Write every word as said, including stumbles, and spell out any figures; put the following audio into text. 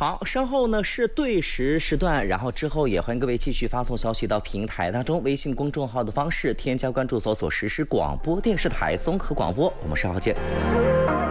好，稍后呢是对时时段，然后之后也欢迎各位继续发送消息到平台当中，微信公众号的方式添加关注，搜索实时广播电视台综合广播，我们稍后见。